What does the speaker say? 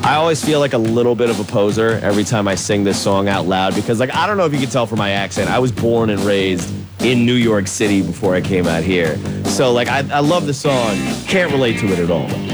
I always feel like a little bit of a poser every time I sing this song out loud because, like, I don't know if you can tell from my accent. I was born and raised in New York City before I came out here. So, like, I love the song. Can't relate to it at all.